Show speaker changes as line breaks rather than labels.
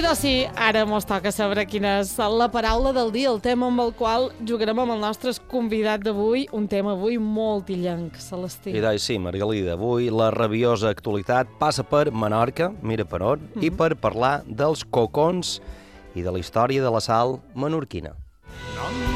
doncs sí, ara mos toca saber quina és la paraula del dia, el tema amb el qual jugarem amb el nostre convidat d'avui, un tema avui molt illenc, Celestí.
I doncs sí, Margalida, avui la rabiosa actualitat passa per Menorca, mira per on, i per parlar dels cocons i de la història de la sal menorquina.